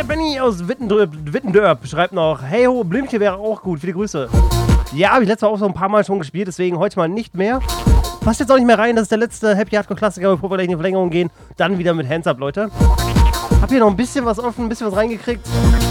Der Benny aus Wittendörp schreibt noch, hey ho, Blümchen wäre auch gut, viele Grüße. Ja, habe ich letztes Mal auch so ein paar Mal schon gespielt, deswegen heute mal nicht mehr. Passt jetzt auch nicht mehr rein, das ist der letzte Happy Hardcore Klassiker, bevor wir gleich in die Verlängerung gehen. Dann wieder mit Hands Up, Leute. Hab hier noch ein bisschen was offen, ein bisschen was reingekriegt.